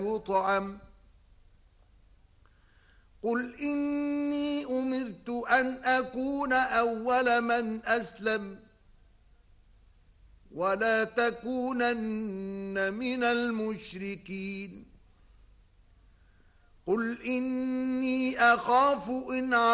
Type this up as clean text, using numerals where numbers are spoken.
يطعم قل إني أمرت أن أكون أول من أسلم ولا تكونن من المشركين قل إني أخاف إن